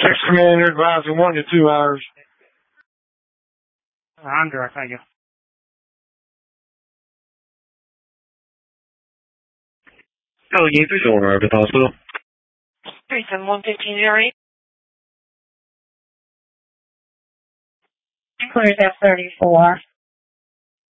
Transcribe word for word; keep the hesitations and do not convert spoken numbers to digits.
Six Commander advising one to two hours. I'm direct, thank you. Oh, yeah, three seven one arrived at the hospital. three seven one fifteen zero eight. Clears F thirty-four.